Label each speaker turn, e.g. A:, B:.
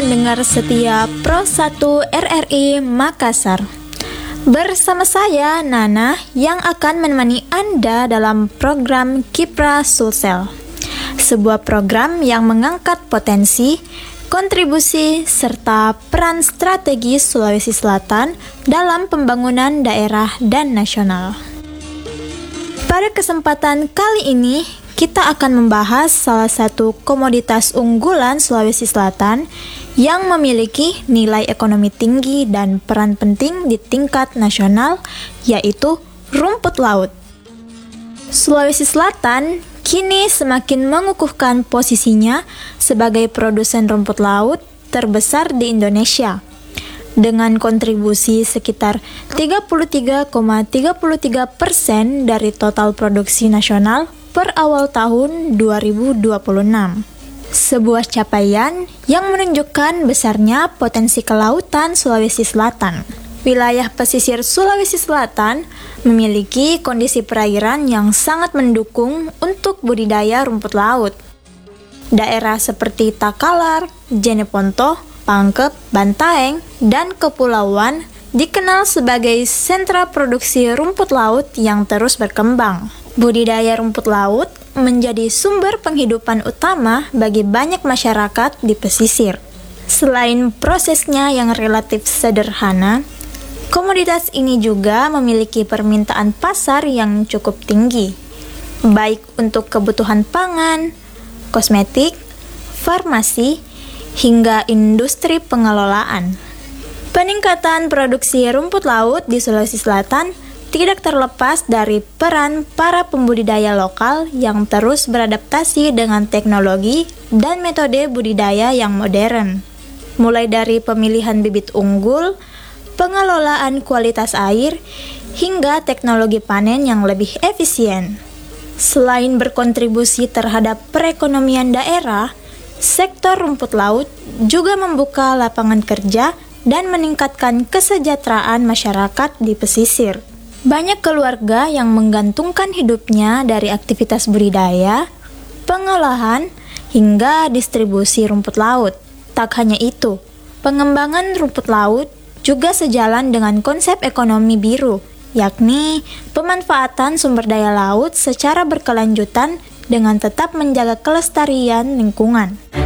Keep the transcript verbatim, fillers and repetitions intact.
A: pendengar setia Pro satu R R I Makassar. Bersama saya Nana yang akan menemani Anda dalam program Kipra Sulsel. Sebuah program yang mengangkat potensi, kontribusi, serta peran strategi Sulawesi Selatan dalam pembangunan daerah dan nasional. Pada kesempatan kali ini, kita akan membahas salah satu komoditas unggulan Sulawesi Selatan yang memiliki nilai ekonomi tinggi dan peran penting di tingkat nasional, yaitu rumput laut. Sulawesi Selatan kini semakin mengukuhkan posisinya sebagai produsen rumput laut terbesar di Indonesia, dengan kontribusi sekitar tiga puluh tiga koma tiga tiga persen dari total produksi nasional per awal tahun dua ribu dua puluh enam. Sebuah capaian yang menunjukkan besarnya potensi kelautan Sulawesi Selatan. Wilayah pesisir Sulawesi Selatan memiliki kondisi perairan yang sangat mendukung untuk budidaya rumput laut. Daerah seperti Takalar, Jeneponto, Pangkep, Bantaeng, dan Kepulauan dikenal sebagai sentra produksi rumput laut yang terus berkembang. Budidaya rumput laut menjadi sumber penghidupan utama bagi banyak masyarakat di pesisir. Selain prosesnya yang relatif sederhana, komoditas ini juga memiliki permintaan pasar yang cukup tinggi, baik untuk kebutuhan pangan, kosmetik, farmasi, hingga industri pengelolaan. Peningkatan produksi rumput laut di Sulawesi Selatan tidak terlepas dari peran para pembudidaya lokal yang terus beradaptasi dengan teknologi dan metode budidaya yang modern. Mulai dari pemilihan bibit unggul, pengelolaan kualitas air, hingga teknologi panen yang lebih efisien. Selain berkontribusi terhadap perekonomian daerah, sektor rumput laut juga membuka lapangan kerja dan meningkatkan kesejahteraan masyarakat di pesisir. Banyak keluarga yang menggantungkan hidupnya dari aktivitas budidaya, pengolahan, hingga distribusi rumput laut. Tak hanya itu, pengembangan rumput laut juga sejalan dengan konsep ekonomi biru, yakni pemanfaatan sumber daya laut secara berkelanjutan dengan tetap menjaga kelestarian lingkungan.